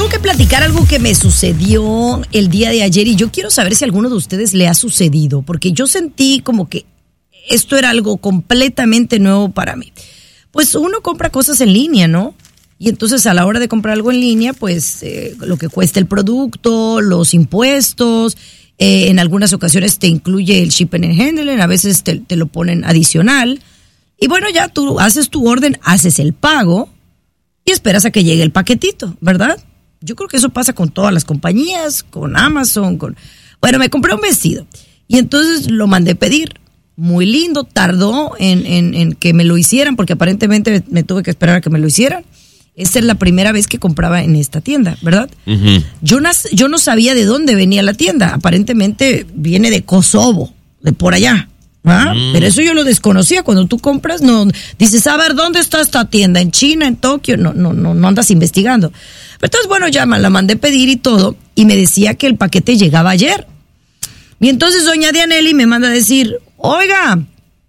tengo que platicar algo que me sucedió el día de ayer y yo quiero saber si a alguno de ustedes le ha sucedido, porque yo sentí como que esto era algo completamente nuevo para mí. Pues uno compra cosas en línea, ¿no? Y entonces a la hora de comprar algo en línea, pues lo que cuesta el producto, los impuestos, en algunas ocasiones te incluye el shipping and handling, a veces te lo ponen adicional. Y bueno, ya tú haces tu orden, haces el pago y esperas a que llegue el paquetito, ¿verdad? Yo creo que eso pasa con todas las compañías, con Amazon, Bueno, me compré un vestido y entonces lo mandé pedir. Muy lindo, tardó en que me lo hicieran porque aparentemente me tuve que esperar a que me lo hicieran. Esta es la primera vez que compraba en esta tienda, ¿verdad? Uh-huh. Yo no sabía de dónde venía la tienda. Aparentemente viene de Kosovo, de por allá. ¿Ah? Pero eso yo lo desconocía. Cuando tú compras, no dices, a ver, ¿dónde está esta tienda? ¿En China, en Tokio? No andas investigando. Pero entonces, bueno, ya la mandé pedir y todo, y me decía que el paquete llegaba ayer. Y entonces doña Dianelli me manda a decir, oiga,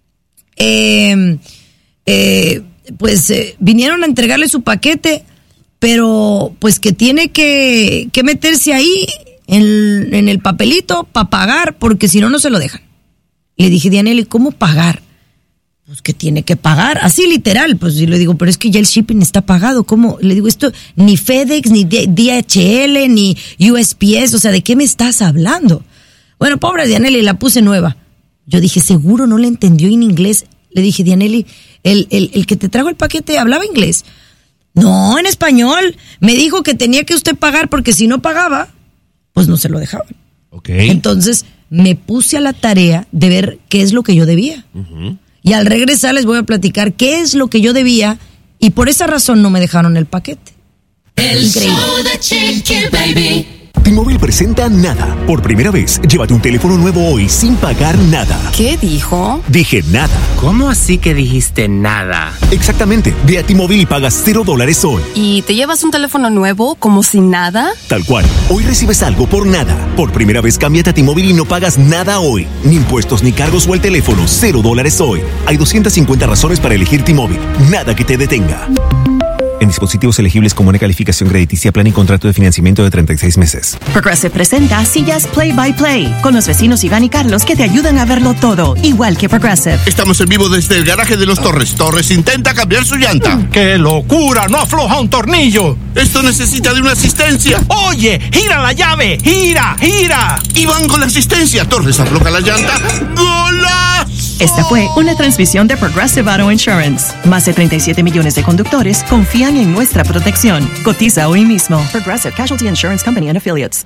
vinieron a entregarle su paquete, pero pues que tiene que meterse ahí en el papelito para pagar, porque si no se lo dejan. Le dije, Dianelli, ¿cómo pagar? Pues que tiene que pagar, así literal. Pues yo le digo, pero es que ya el shipping está pagado. ¿Cómo? Le digo, esto ni FedEx, ni DHL, ni USPS, o sea, ¿de qué me estás hablando? Bueno, pobre Dianelli, la puse nueva. Yo dije, seguro no le entendió en inglés. Le dije, Dianelli, el que te trajo el paquete hablaba inglés. No, en español. Me dijo que tenía que usted pagar porque si no pagaba, pues no se lo dejaban. Okay. Entonces me puse a la tarea de ver qué es lo que yo debía. Uh-huh. Y al regresar les voy a platicar qué es lo que yo debía y por esa razón no me dejaron el paquete. Increíble. Show de Chiqui Baby. T-Mobile presenta Nada. Por primera vez, llévate un teléfono nuevo hoy sin pagar nada. ¿Qué dijo? Dije nada. ¿Cómo así que dijiste nada? Exactamente. Ve a T-Mobile y pagas $0 hoy. ¿Y te llevas un teléfono nuevo como sin nada? Tal cual. Hoy recibes algo por nada. Por primera vez, cámbiate a T-Mobile y no pagas nada hoy. Ni impuestos, ni cargos o el teléfono. $0 hoy. Hay 250 razones para elegir T-Mobile. Nada que te detenga. En dispositivos elegibles con buena calificación crediticia, plan y contrato de financiamiento de 36 meses. Progressive presenta Sillas Play by Play con los vecinos Iván y Carlos que te ayudan a verlo todo, igual que Progressive. Estamos en vivo desde el garaje de los Torres. Torres intenta cambiar su llanta. ¡Qué locura! ¡No afloja un tornillo! Esto necesita de una asistencia. ¡Oye! ¡Gira la llave! ¡Gira! Iván con la asistencia. Torres afloja la llanta. ¡Golazo! Esta fue una transmisión de Progressive Auto Insurance. Más de 37 millones de conductores confían en nuestra protección. Cotiza hoy mismo. Progressive Casualty Insurance Company and Affiliates.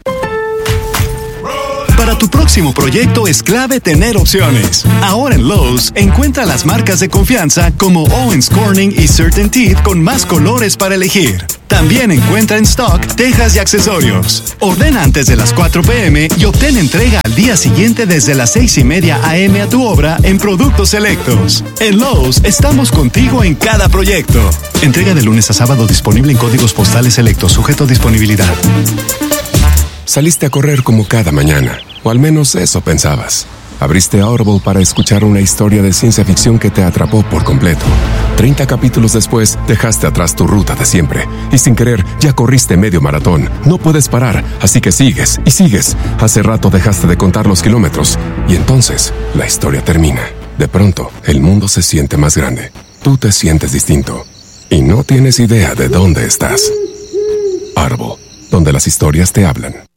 Para tu próximo proyecto es clave tener opciones. Ahora en Lowe's, encuentra las marcas de confianza como Owens Corning y CertainTeed con más colores para elegir. También encuentra en stock tejas y accesorios. Ordena antes de las 4 p.m. y obtén entrega al día siguiente desde las 6:30 a.m. a tu obra en productos selectos. En Lowe's estamos contigo en cada proyecto. Entrega de lunes a sábado disponible en códigos postales selectos, sujeto a disponibilidad. Saliste a correr como cada mañana, o al menos eso pensabas. Abriste Audible para escuchar una historia de ciencia ficción que te atrapó por completo. 30 capítulos después, dejaste atrás tu ruta de siempre, y sin querer, ya corriste medio maratón. No puedes parar, así que sigues y sigues. Hace rato dejaste de contar los kilómetros, y entonces, la historia termina. De pronto, el mundo se siente más grande. Tú te sientes distinto, y no tienes idea de dónde estás. Audible, donde las historias te hablan.